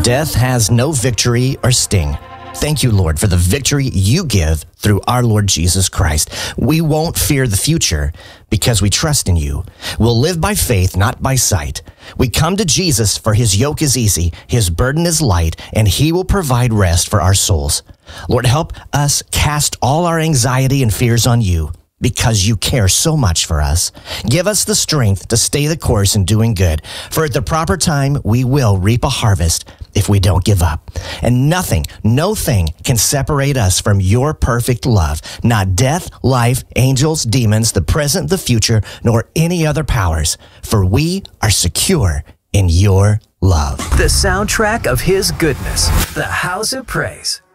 Death has no victory or sting. Thank you, Lord, for the victory you give through our Lord Jesus Christ. We won't fear the future because we trust in you. We'll live by faith, not by sight. We come to Jesus for his yoke is easy, his burden is light, and he will provide rest for our souls. Lord, help us cast all our anxiety and fears on you because you care so much for us. Give us the strength to stay the course in doing good, for at the proper time we will reap a harvest if we don't give up. And nothing, no thing can separate us from your perfect love. Not death, life, angels, demons, the present, the future, nor any other powers. For we are secure in your love. The soundtrack of his goodness. The House of Praise.